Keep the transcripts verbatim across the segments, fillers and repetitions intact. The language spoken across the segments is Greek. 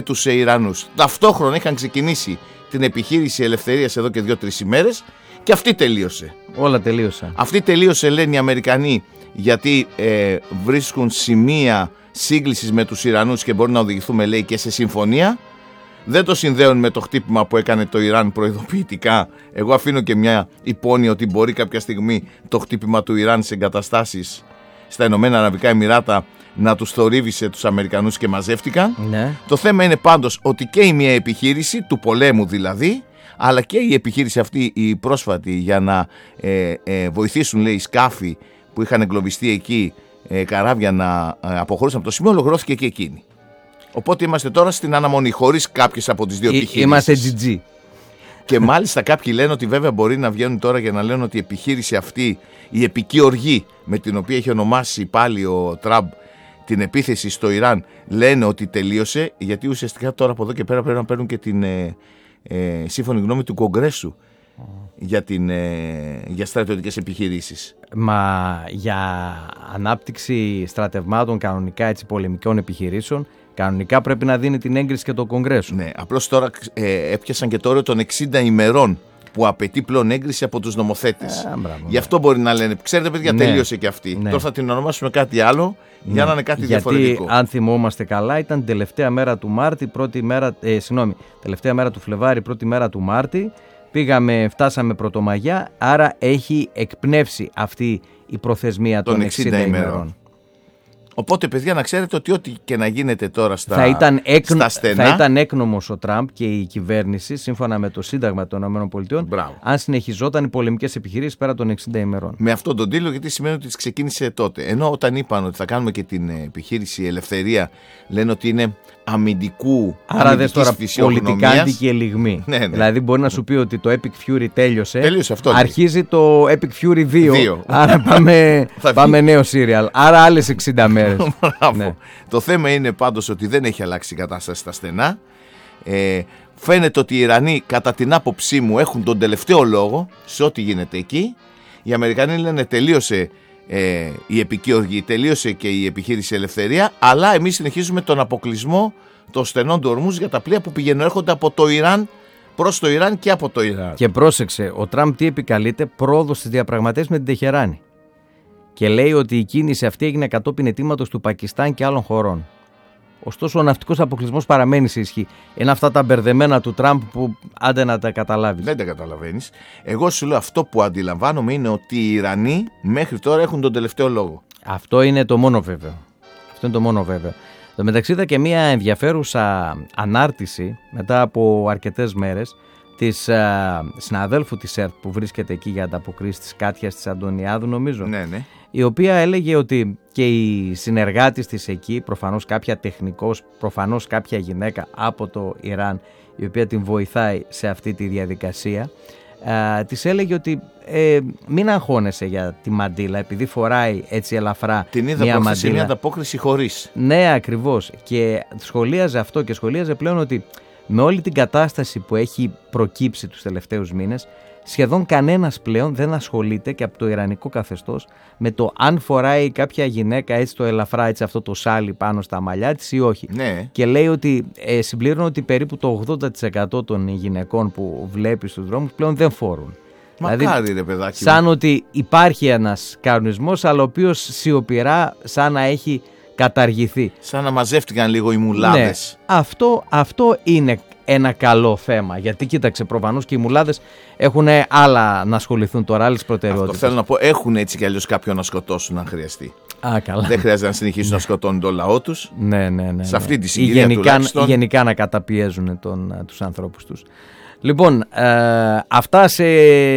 τους Ιρανούς. Ταυτόχρονα είχαν ξεκινήσει την επιχείρηση ελευθερίας εδώ και δύο-τρεις ημέρες και αυτή τελείωσε. Όλα τελείωσαν. Αυτή τελείωσε, λένε οι Αμερικανοί, γιατί ε, βρίσκουν σημεία σύγκλησης με τους Ιρανούς και μπορεί να οδηγηθούμε, λέει, και σε συμφωνία. Δεν το συνδέουν με το χτύπημα που έκανε το Ιράν προειδοποιητικά. Εγώ αφήνω και μια υπόνοια ότι μπορεί κάποια στιγμή το χτύπημα του Ιράν σε εγκαταστάσεις στα Ηνωμένα Αραβικά Εμιράτα να τους θορύβησε τους Αμερικανούς και μαζεύτηκαν. Ναι. Το θέμα είναι πάντως ότι και η μια επιχείρηση, του πολέμου δηλαδή, αλλά και η επιχείρηση αυτή η πρόσφατη για να ε, ε, βοηθήσουν, λέει, σκάφη που είχαν εγκλωβιστεί εκεί, ε, καράβια να ε, αποχωρήσουν από το σημείο, ολοκληρώθηκε και εκείνη. Οπότε είμαστε τώρα στην αναμονή, χωρίς κάποιες από τις δύο επιχειρήσεις. Είμαστε τζι τζι. Και μάλιστα κάποιοι λένε ότι βέβαια μπορεί να βγαίνουν τώρα για να λένε ότι η επιχείρηση αυτή, η επική οργή με την οποία έχει ονομάσει πάλι ο Τραμπ την επίθεση στο Ιράν, λένε ότι τελείωσε, γιατί ουσιαστικά τώρα από εδώ και πέρα πρέπει να παίρνουν και την ε, ε, σύμφωνη γνώμη του Κογκρέσου mm. για, την, ε, για στρατιωτικές επιχειρήσεις. Μα για ανάπτυξη στρατευμάτων κανονικά, έτσι, πολεμικών επιχειρήσεων, κανονικά πρέπει να δίνει την έγκριση και το Κογκρέσο. Ναι, απλώς τώρα ε, έπιασαν και το όριο των εξήντα ημερών που απαιτεί πλέον έγκριση από τους νομοθέτες. Ε, μπράβο, Γι' αυτό μπορεί να λένε, ξέρετε παιδιά, ναι, τελείωσε και αυτή. Ναι. Τώρα θα την ονομάσουμε κάτι άλλο, ναι, για να είναι κάτι γιατί, διαφορετικό. Αν θυμόμαστε καλά, ήταν τελευταία μέρα του Μάρτη, πρώτη μέρα, ε, συγγνώμη, τελευταία μέρα του Φλεβάρη, πρώτη μέρα του Μάρτη. Πήγαμε, φτάσαμε Πρωτομαγιά, άρα έχει εκπνεύσει αυτή η προθεσμία των, των εξήντα ημερών. Οπότε, παιδιά, να ξέρετε ότι ό,τι και να γίνεται τώρα στα, θα ήταν έκνο, στα στενά... Θα ήταν έκνομος ο Τραμπ και η κυβέρνηση, σύμφωνα με το Σύνταγμα των ΗΠΑ, αν συνεχιζόταν οι πολεμικές επιχειρήσεις πέρα των εξήντα ημερών. Με αυτόν τον τίτλο, γιατί σημαίνει ότι τις ξεκίνησε τότε. Ενώ όταν είπαν ότι θα κάνουμε και την επιχείρηση Ελευθερία, λένε ότι είναι αμυντικού, άρα δες τώρα πολιτικά αντικελιγμή. Ναι, ναι. Δηλαδή μπορεί να σου πει ότι το Epic Fury τέλειωσε, τέλειωσε αυτό, αρχίζει το Epic Fury δύο, άρα πάμε, πάμε νέο serial, άρα άλλες εξήντα μέρες. Ναι. Το θέμα είναι πάντως ότι δεν έχει αλλάξει η κατάσταση στα στενά. ε, Φαίνεται ότι οι Ιρανοί, κατά την άποψή μου, έχουν τον τελευταίο λόγο σε ό,τι γίνεται εκεί. Οι Αμερικανοί λένε τελείωσε Ε, η επική οργή, τελείωσε και η επιχείρηση Ελευθερία, αλλά εμείς συνεχίζουμε τον αποκλεισμό των στενών του ορμούς για τα πλοία που πηγαίνουν έρχονται από το Ιράν προς το Ιράν και από το Ιράν. Και πρόσεξε, ο Τραμπ τι επικαλείται? Πρόοδο στις διαπραγματεύσεις με την Τεχεράνη. Και λέει ότι η κίνηση αυτή έγινε κατόπιν αιτήματος του Πακιστάν και άλλων χωρών. Ωστόσο, ο ναυτικός αποκλεισμός παραμένει σε ισχύ. Είναι αυτά τα μπερδεμένα του Τραμπ που άντε να τα καταλάβεις. Δεν τα καταλαβαίνεις. Εγώ σου λέω αυτό που αντιλαμβάνομαι είναι ότι οι Ιρανοί μέχρι τώρα έχουν τον τελευταίο λόγο. Αυτό είναι το μόνο βέβαιο. Αυτό είναι το μόνο βέβαιο. Στο μεταξύ είδα και μια ενδιαφέρουσα ανάρτηση μετά από αρκετές μέρες της α, συναδέλφου της ΕΡΤ που βρίσκεται εκεί για ανταποκρίσεις της Κάτιας της Αντωνιάδου, νομίζω. Ναι, ναι. Η οποία έλεγε ότι και οι συνεργάτες της εκεί, προφανώς κάποια τεχνικός, προφανώς κάποια γυναίκα από το Ιράν, η οποία την βοηθάει σε αυτή τη διαδικασία, α, της έλεγε ότι ε, μην αγχώνεσαι για τη μαντήλα, επειδή φοράει έτσι ελαφρά την είδα μια μαντήλα. Την είδα μια ανταπόκριση χωρίς. Ναι, ακριβώς. Και σχολίαζε αυτό και σχολίαζε πλέον ότι με όλη την κατάσταση που έχει προκύψει τους τελευταίους μήνες, σχεδόν κανένας πλέον δεν ασχολείται και από το ιρανικό καθεστώς με το αν φοράει κάποια γυναίκα έτσι το ελαφρά, έτσι αυτό το σάλι πάνω στα μαλλιά της ή όχι. Ναι. Και λέει ότι ε, συμπλήρωνε ότι περίπου το ογδόντα τοις εκατό των γυναικών που βλέπει στους δρόμους πλέον δεν φορούν. Μακάρι, δηλαδή, ρε παιδάκι. Σαν ότι υπάρχει ένας κανονισμός, αλλά ο οποίος σιωπηρά σαν να έχει καταργηθεί. Σαν να μαζεύτηκαν λίγο οι μουλάδες. Ναι, αυτό, αυτό είναι ένα καλό θέμα. Γιατί κοίταξε, προφανώς και οι μουλάδες έχουν άλλα να ασχοληθούν τώρα, άλλες προτεραιότητες. Αυτό θέλω να πω, έχουν έτσι κι αλλιώς κάποιον να σκοτώσουν αν χρειαστεί. Α, καλά. Δεν χρειάζεται να συνεχίσουν να σκοτώνουν το λαό τους. Ναι, ναι, ναι. Σε αυτή ναι. τη συγκυρία γενικά, τουλάχιστον. γενικά να καταπιέζουν τον, τους ανθρώπους τους. Λοιπόν, ε, αυτά σε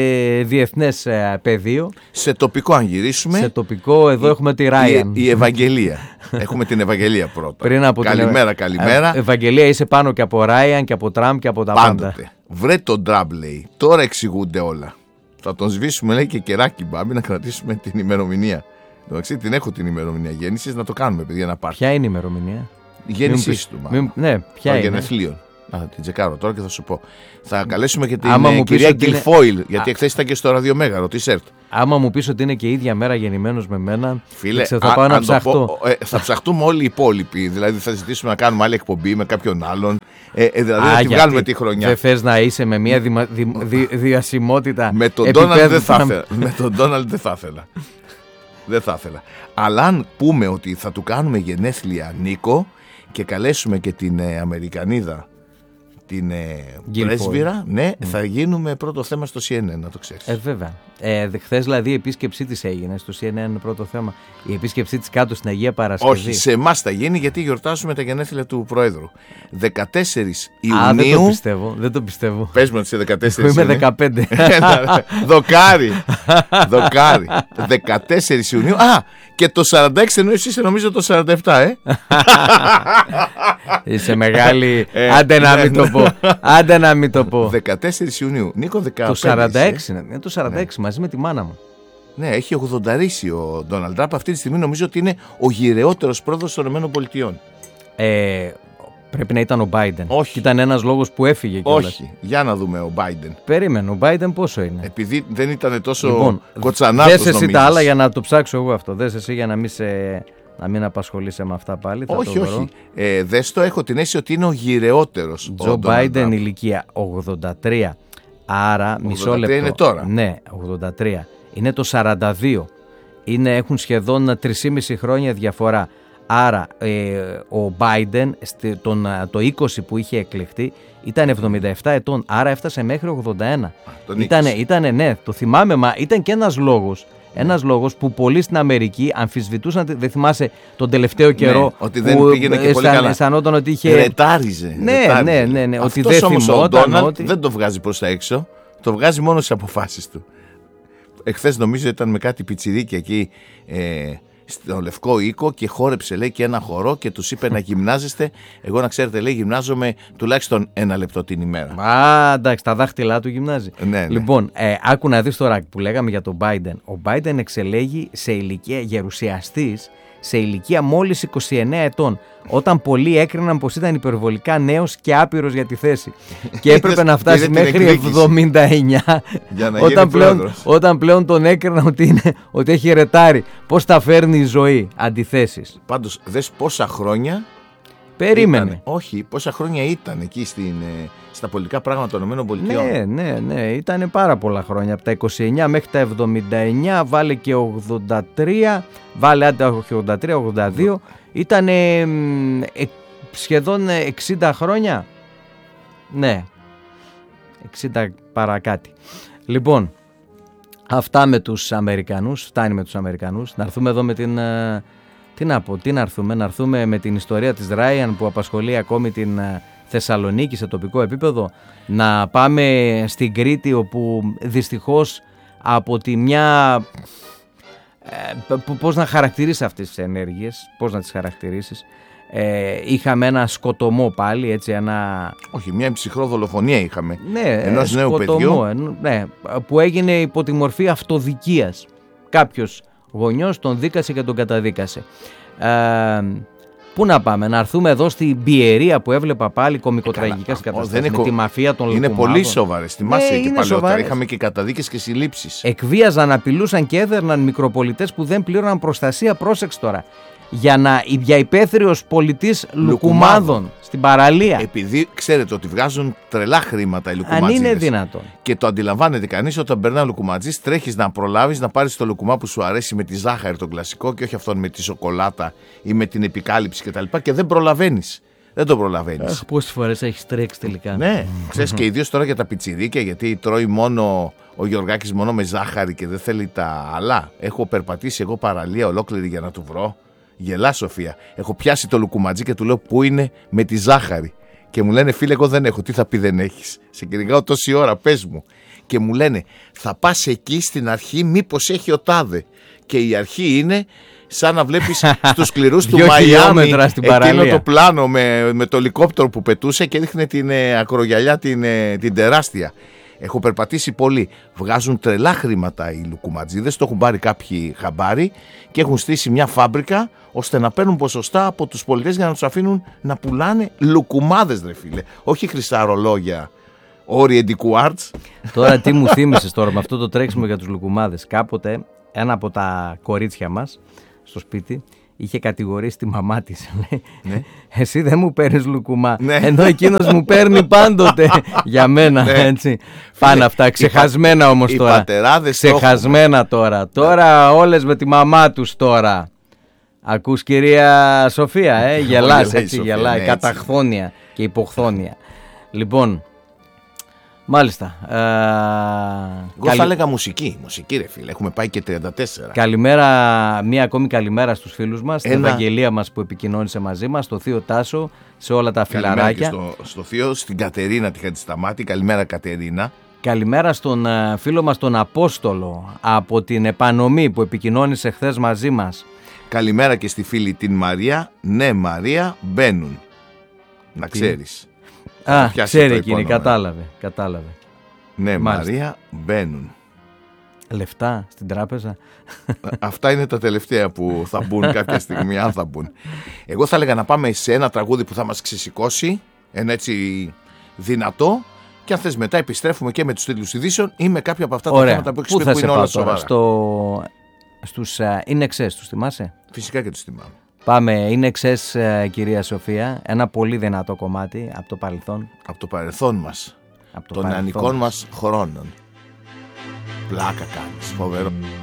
διεθνές ε, πεδίο. Σε τοπικό αν γυρίσουμε. Σε τοπικό, εδώ η, έχουμε τη Ράιαν. Η, η Ευαγγελία. Έχουμε την Ευαγγελία πρώτα. Πριν από καλημέρα, την... καλημέρα. Ε, Ευαγγελία είσαι πάνω και από Ράιαν και από Τραμπ και από τα πάντοτε. Πάντα. Βρε τον Τραμπ, λέει. Τώρα εξηγούνται όλα. Θα τον σβήσουμε, λέει, και κεράκι μπάμπι να κρατήσουμε την ημερομηνία. Εντάξει, την έχω την ημερομηνία γέννησης, να το κάνουμε, παιδιά, να πάρει. Ποια είναι η ημερομηνία? Η γέννησής του, μην, ναι, ποια είναι? Γενεθλίων. Α, την τσεκάρω τώρα και θα σου πω. Θα καλέσουμε και την Άμα μου κυρία πεις ότι Γκιλφόιλ, είναι... γιατί Α... εχθές ήταν και στο ραδιομέγαρο, τη ΣΕΡΤ. Άμα μου πεις ότι είναι και ίδια μέρα γεννημένος με μένα, Φίλε, ξέρω, θα πάω να ψαχτώ. Πω, ε, θα ψαχτούμε όλοι οι υπόλοιποι. Δηλαδή θα ζητήσουμε να κάνουμε άλλη εκπομπή με κάποιον άλλον. Ε, ε, δηλαδή Α, να τη βγάλουμε τη χρονιά. Δεν θες να είσαι με μια δημα, δι, δι, διασημότητα. Με τον Ντόναλντ δεν θα ήθελα. Με τον Ντόναλντ δεν θα ήθελα. Δεν θα ήθελα. Αλλά αν πούμε ότι θα του κάνουμε γενέθλια Νίκο και καλέσουμε και την ε, Αμερικανίδα, την ε, πρέσβυρα, ναι, mm. θα γίνουμε πρώτο θέμα στο σι εν εν, να το ξέρεις. Ε, βέβαια. Ε, χθες δηλαδή η επίσκεψή της έγινε στο σι εν εν, είναι πρώτο θέμα. Η επίσκεψή της κάτω στην Αγία Παρασκευή. Όχι, σε εμάς θα γίνει, γιατί γιορτάζουμε τα γενέθλια του Προέδρου. δεκατέσσερις Ιουνίου. Α, δεν το πιστεύω. Δεν το πιστεύω. Πες μου ότι είσαι δεκατέσσερις. Είμαι δεκαπέντε. Δοκάρι. Δοκάρι. δεκατέσσερις Ιουνίου. Α, και το σαράντα έξι ενώ εσύ είσαι νομίζω το σαράντα επτά, ε. Είσαι μεγάλη. Άντε να μην το πω. Άντε να μην το πω. δεκατέσσερις Ιουνίου. Νίκο, δεκαπέντε. Το σαράντα έξι είναι. Το σαράντα έξι ναι. Μαζί με τη μάνα μου. Ναι, έχει ογδονταρίσει ο Ντόναλντ Τραμπ. Αυτή τη στιγμή νομίζω ότι είναι ο γυρεότερος πρόεδρος των ΗΠΑ. Ε, πρέπει να ήταν ο Biden. Όχι. Ήταν ένας λόγος που έφυγε κιόλας. Όχι. Για να δούμε ο Biden. Περίμενε, ο Biden πόσο είναι. Επειδή δεν ήταν τόσο λοιπόν, κοτσανάτος. Δες εσύ τα άλλα για να το ψάξω εγώ αυτό. Δες εσύ για να μην, σε, να μην απασχολείσαι με αυτά πάλι. Θα όχι, το όχι. Ε, δες το, έχω την αίσθηση ότι είναι ο γυρεότερος. Τζο Biden ηλικία ογδόντα τρία. Άρα μισό λεπτό. Είναι τώρα. Ναι, ογδόντα τρία. Είναι το σαράντα δύο. Είναι, έχουν σχεδόν τρία και μισό χρόνια διαφορά. Άρα ε, ο Biden τον, το είκοσι που είχε εκλεχτεί ήταν εβδομήντα επτά ετών. Άρα έφτασε μέχρι ογδόντα ένα. Ήτανε, ήτανε, ναι, το θυμάμαι, μα ήταν και ένας λόγος. Ένας λόγος που πολλοί στην Αμερική αμφισβητούσαν, δεν θυμάσαι τον τελευταίο καιρό, ναι, ότι δεν που πήγαινε και πολύ καλά. Αισθανόταν ότι είχε... Ρετάριζε. Ναι, ρετάριζε. ναι, ναι, ναι, Αυτός ότι δεν όμως θυμόταν. Ο Ντόναλντ ότι... δεν το βγάζει προς τα έξω, το βγάζει μόνο στις αποφάσεις του. Εχθές νομίζω ήταν με κάτι πιτσιρίκια εκεί ε, στο Λευκό Οίκο και χόρεψε, λέει, και ένα χορό και τους είπε να γυμνάζεστε. Εγώ, να ξέρετε, λέει, γυμνάζομαι τουλάχιστον ένα λεπτό την ημέρα. Α, εντάξει, τα δάχτυλά του γυμνάζει. Ναι, ναι. Λοιπόν, ε, άκου να δεις τώρα που λέγαμε για τον Biden. Ο Biden εξελέγει σε ηλικία γερουσιαστής σε ηλικία μόλις είκοσι εννέα ετών, όταν πολλοί έκριναν πως ήταν υπερβολικά νέος και άπειρος για τη θέση και έπρεπε να φτάσει μέχρι εβδομήντα εννέα όταν, πλέον, όταν πλέον τον έκριναν ότι, είναι, ότι έχει ρετάρει. Πώς τα φέρνει η ζωή, αντιθέσεις. Πάντως δες πόσα χρόνια περίμενε. Ήτανε, όχι, πόσα χρόνια ήταν εκεί στην, στα πολιτικά πράγματα των ΗΠΑ. Ναι, ναι, ναι, ήταν πάρα πολλά χρόνια. Από τα είκοσι εννέα μέχρι τα εβδομήντα εννέα, βάλε και ογδόντα τρία, βάλε άντε ογδόντα τρία, ογδόντα δύο. Ήταν ε, ε, σχεδόν εξήντα χρόνια. Ναι, εξήντα παρακάτι. Λοιπόν, αυτά με τους Αμερικανούς, φτάνει με τους Αμερικανούς. Να έρθουμε εδώ με την... Τι να πω, τι να έρθουμε, να έρθουμε με την ιστορία της Ράιαν που απασχολεί ακόμη την Θεσσαλονίκη σε τοπικό επίπεδο. Να πάμε στην Κρήτη όπου δυστυχώς από τη μια... Ε, πώς να χαρακτηρίσεις αυτές τις ενέργειες, πώς να τις χαρακτηρίσεις. Ε, είχαμε ένα σκοτωμό πάλι, έτσι ένα... Όχι, μια ψυχρό δολοφονία είχαμε, ναι, ενός νέου παιδιού. Εν, ναι, που έγινε υπό τη μορφή αυτοδικίας. Κάποιος γονιός τον δίκασε και τον καταδίκασε. Ε, πού να πάμε, να έρθουμε εδώ στην Πιερία που έβλεπα πάλι κωμικοτραγικές καταστάσεις με τη μαφία των είναι λουκουμάδων. Πολύ σοβαρές, θυμάσαι, ναι, και παλαιότερα είχαμε και καταδίκες και συλλήψεις. Εκβίαζαν, απειλούσαν και έδερναν μικροπολιτές που δεν πλήρωναν προστασία, πρόσεξε τώρα, για, να, για υπαίθριος πολιτής λουκουμάδων, λουκουμάδων στην παραλία. Επειδή ξέρετε ότι βγάζουν τρελά χρήματα οι λουκουματζίδες. Αν είναι δυνατόν. Και το αντιλαμβάνεται κανείς, όταν περνά λουκουματζής, τρέχεις να προλάβεις να πάρεις το λουκουμά που σου αρέσει με τη ζάχαρη, τον κλασικό, και όχι αυτόν με τη σοκολάτα ή με την επικάλυψη κτλ. Και, και δεν προλαβαίνεις. Δεν το προλαβαίνεις. Αχ, πόσες φορές έχεις τρέξει τελικά. Ναι, ξέρεις, και ιδίως τώρα για τα πιτσιρίκια, γιατί τρώει μόνο ο Γιωργάκης μόνο με ζάχαρη και δεν θέλει τα άλλα. Έχω περπατήσει εγώ παραλία ολόκληρη για να του βρω. Γελά, Σοφία. Έχω πιάσει το λουκουματζί και του λέω πού είναι με τη ζάχαρη. Και μου λένε, φίλε, εγώ δεν έχω. Τι θα πει δεν έχεις? Σε κυνηγάω τόση ώρα, πες μου. Και μου λένε, θα πας εκεί στην αρχή, μήπως έχει ο τάδε. Και η αρχή είναι σαν να βλέπεις στους σκληρούς του Μαϊάμι εκείνο το πλάνο με, με το ελικόπτερο που πετούσε και δείχνε την ε, ακρογιαλιά την, ε, την τεράστια. Έχω περπατήσει πολύ. Βγάζουν τρελά χρήματα οι λουκουματζίδες, το έχουν πάρει κάποιοι χαμπάρι και έχουν στήσει μια φάμπρικα ώστε να παίρνουν ποσοστά από τους πολιτές για να τους αφήνουν να πουλάνε λουκουμάδες, ρε φίλε. Όχι χρυσά ρολόγια Orient Quartz. Τώρα τι μου θύμισες τώρα με αυτό το τρέξιμο για τους λουκουμάδες. Κάποτε ένα από τα κορίτσια μας στο σπίτι είχε κατηγορήσει τη μαμά της. Ναι. Εσύ δεν μου παίρνεις λουκουμά, ναι. Ενώ εκείνος μου παίρνει πάντοτε για μένα, ναι. Έτσι. Πάνε αυτά, ξεχασμένα όμως τώρα. Οι πατεράδες ξεχασμένα τώρα. Τώρα όλες με τη μαμά τους τώρα. Ακούς κυρία Σοφία, ε? Γελάς, έτσι, Σοφία, γελάει, ναι, καταχθόνια και υποχθόνια. Λοιπόν, μάλιστα. Ε, Εγώ καλη... θα έλεγα μουσική, μουσική ρε φίλε, έχουμε πάει και τριάντα τέσσερα. Καλημέρα, μία ακόμη καλημέρα στους φίλους μας, Ένα... στην Ευαγγελία μας που επικοινώνησε μαζί μας, στο Θείο Τάσο, σε όλα τα φιλαράκια. Καλημέρα και στο, στο Θείο, στην Κατερίνα τη Χατζησταμάτη, καλημέρα Κατερίνα. Καλημέρα στον uh, φίλο μας τον Απόστολο από την Επανομή που επικοινώνησε χθες μαζί μας. Καλημέρα και στη φίλη την Μαρία. Ναι, Μαρία, μπαίνουν. Να ξέρεις. Α, ξέρει εκείνη, κατάλαβε, κατάλαβε. Ναι, Μάλιστα. Μαρία, μπαίνουν. Λεφτά στην τράπεζα. Αυτά είναι τα τελευταία που θα μπουν κάποια στιγμή, αν θα μπουν. Εγώ θα έλεγα να πάμε σε ένα τραγούδι που θα μας ξεσηκώσει, ένα έτσι δυνατό, και αν θες μετά επιστρέφουμε και με τους τίτλους ειδήσεων ή με κάποια από αυτά τα θέματα που έχεις πει που είναι όλα σοβαρά. Στο... Στους uh, In Excess, τους θυμάσαι? Φυσικά και τους θυμάμαι. Πάμε, In Excess, uh, κυρία Σοφία, ένα πολύ δυνατό κομμάτι από το παρελθόν. Από το παρελθόν μας, από το των νεανικών μας χρόνων. Πλάκα κάνεις, φοβερό.